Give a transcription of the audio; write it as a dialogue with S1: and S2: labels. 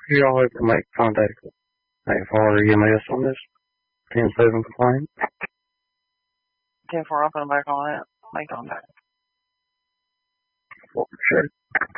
S1: You all have to make contact with AFR EMS on this 10-7 complaint.
S2: 10-4, I'll put them back on it. Make contact.
S1: For sure.